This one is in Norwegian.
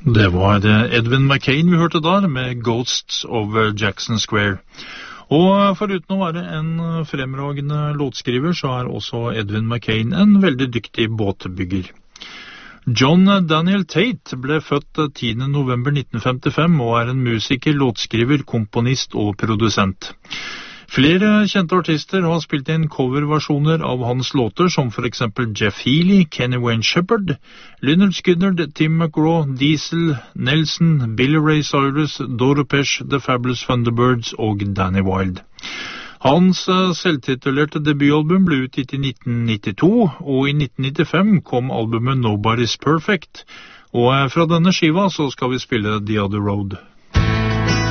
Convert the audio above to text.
Det var Edwin McCain vi hørte der med Ghosts of Jackson Square. Og foruten å være en fremragende låtskriver, så også Edwin McCain en veldig dyktig båtbygger. John Daniel Tate ble født 10. november 1955 og en musiker, låtskriver, komponist og produsent. Flere kjente artister har spilt inn coverversjoner av hans låter, som for eksempel Jeff Healey, Kenny Wayne Shepherd, Lynyrd Skynyrd, Tim McGraw, Diesel, Nelson, Billy Ray Cyrus, Doro Pesch, The Fabulous Thunderbirds og Danny Wilde. Hans selvtitulerte debutalbum ble utgitt i 1992, og i 1995 kom albumet Nobody's Perfect, og fra denne skiva så skal vi spille The Other Road.